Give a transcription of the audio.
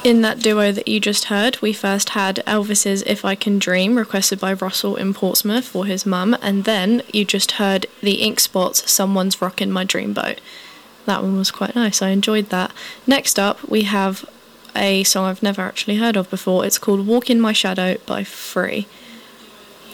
In that duo that you just heard, we first had Elvis's If I Can Dream, requested by Russell in Portsmouth for his mum, and then you just heard the Ink Spots, Someone's Rockin' My Dreamboat. That one was quite nice, I enjoyed that. Next up, we have a song I've never actually heard of before. It's called Walk in My Shadow by Free.